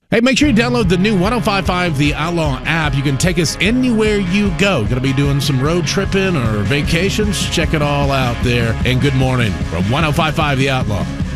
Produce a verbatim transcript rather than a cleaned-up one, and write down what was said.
Hey, make sure you download the new one oh five point five The Outlaw app. You can take us anywhere you go. Going to be doing some road tripping or vacations? Check it all out there. And good morning from one oh five point five The Outlaw.